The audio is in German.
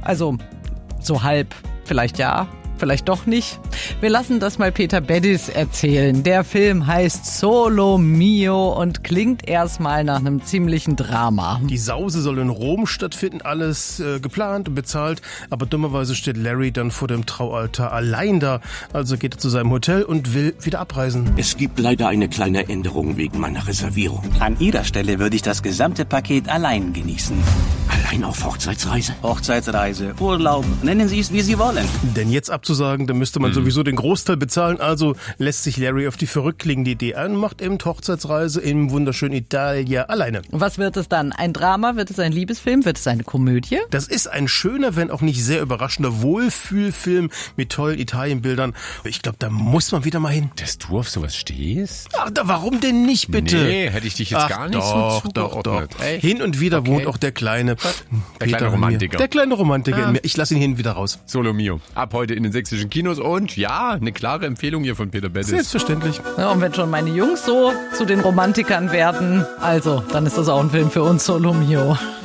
Also so halb, vielleicht ja, vielleicht doch nicht. Wir lassen das mal Peter Bedis erzählen. Der Film heißt Solo Mio und klingt erstmal nach einem ziemlichen Drama. Die Sause soll in Rom stattfinden, alles geplant und bezahlt, aber dummerweise steht Larry dann vor dem Traualtar allein da. Also geht er zu seinem Hotel und will wieder abreisen. Es gibt leider eine kleine Änderung wegen meiner Reservierung. An Ihrer Stelle würde ich das gesamte Paket allein genießen. Allein auf Hochzeitsreise? Hochzeitsreise, Urlaub, nennen Sie es, wie Sie wollen. Denn jetzt abzusagen, dann müsste man sowieso den Großteil bezahlen, also lässt sich Larry auf die verrückt klingende Idee ein, macht eben Hochzeitsreise im wunderschönen Italien alleine. Was wird es dann? Ein Drama? Wird es ein Liebesfilm? Wird es eine Komödie? Das ist ein schöner, wenn auch nicht sehr überraschender Wohlfühlfilm mit tollen Italienbildern. Ich glaube, da muss man wieder mal hin. Dass du auf sowas stehst? Ach, warum denn nicht, bitte? Nee, hätte ich dich jetzt gar nicht so zugeordnet. Doch. Hin und wieder wohnt auch der kleine Romantiker. Der kleine Romantiker in mir. Ich lasse ihn hin und wieder raus. Solo Mio. Ab heute in den sächsischen Kinos und ja, eine klare Empfehlung hier von Peter Bedis. Selbstverständlich. Ja, und wenn schon meine Jungs so zu den Romantikern werden, also, dann ist das auch ein Film für uns, Solo Mio.